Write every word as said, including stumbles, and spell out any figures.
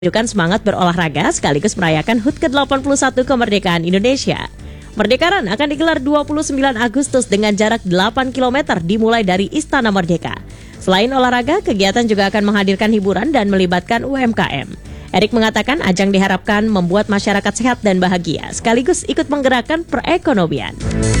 menunjukkan semangat berolahraga sekaligus merayakan H U T ke delapan puluh satu kemerdekaan Indonesia. Merdeka Run akan digelar dua puluh sembilan Agustus dengan jarak delapan kilometer dimulai dari Istana Merdeka. Selain olahraga, kegiatan juga akan menghadirkan hiburan dan melibatkan U M K M. Erik mengatakan ajang diharapkan membuat masyarakat sehat dan bahagia, sekaligus ikut menggerakkan perekonomian.